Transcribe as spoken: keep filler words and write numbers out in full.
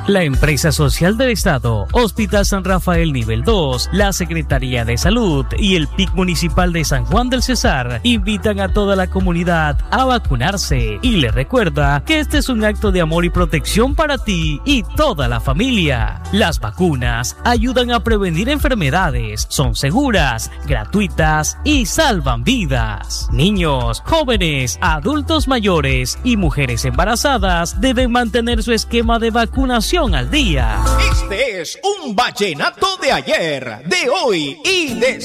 La Empresa Social del Estado, Hospital San Rafael Nivel dos, la Secretaría de Salud y el P I C Municipal de San Juan del Cesar invitan a toda la comunidad a vacunarse y les recuerda que este es un acto de amor y protección para ti y toda la familia. Las vacunas ayudan a prevenir enfermedades, son seguras, gratuitas y salvan vidas. Niños, jóvenes, adultos mayores y mujeres embarazadas deben mantener su esquema de vacunación al día. Este es un vallenato de ayer, de hoy y de